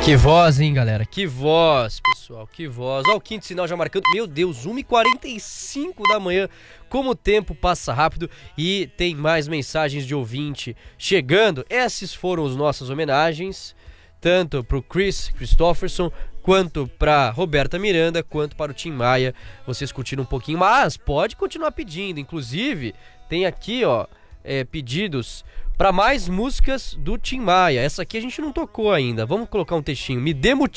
Que voz, hein, galera? Que voz, pessoal, que voz. Ó, o quinto sinal já marcando. Meu Deus, 1h45 da manhã. Como o tempo passa rápido e tem mais mensagens de ouvinte chegando. Essas foram as nossas homenagens, tanto pro Chris Christopherson, quanto pra Roberta Miranda, quanto para o Tim Maia. Vocês curtiram um pouquinho, mas pode continuar pedindo. Inclusive, tem aqui, ó, pedidos para mais músicas do Tim Maia. Essa aqui a gente não tocou ainda. Vamos colocar um textinho. Me dê motivo